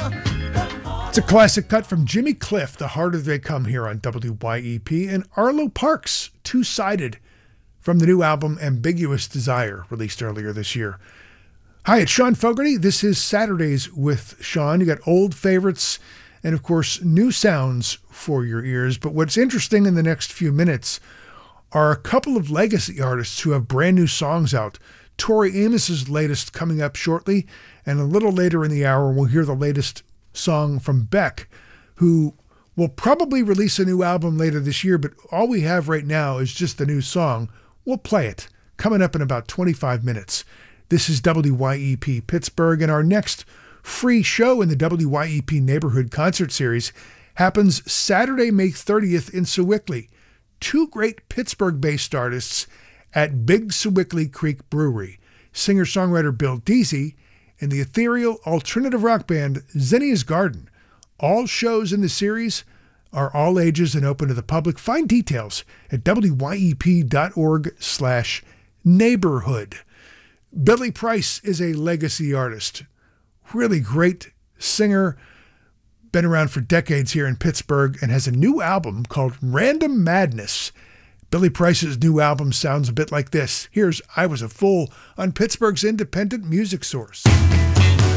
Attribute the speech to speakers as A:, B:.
A: It's a classic cut from Jimmy Cliff, The Harder They Come, here on WYEP, and Arlo Parks, Two-Sided, from the new album Ambiguous Desire, released earlier this year. Hi, it's Sean Fogarty. This is Saturdays with Sean. You got old favorites and, of course, new sounds for your ears. But what's interesting in the next few minutes are a couple of legacy artists who have brand new songs out. Tori Amos's latest coming up shortly, and a little later in the hour we'll hear the latest song from Beck, who will probably release a new album later this year, but all we have right now is just the new song. We'll play it coming up in about 25 minutes. This is WYEP Pittsburgh, and our next free show in the WYEP Neighborhood Concert Series happens Saturday, May 30th in Sewickley. Two great Pittsburgh-based artists at Big Sewickley Creek Brewery, singer-songwriter Bill Deasy and the ethereal alternative rock band Zinnia's Garden. All shows in the series are all ages and open to the public. Find details at wyep.org/neighborhood. Billy Price is a legacy artist. Really great singer, been around for decades here in Pittsburgh, and has a new album called Random Madness. Billy Price's new album sounds a bit like this. Here's I Was a Fool on Pittsburgh's independent music source.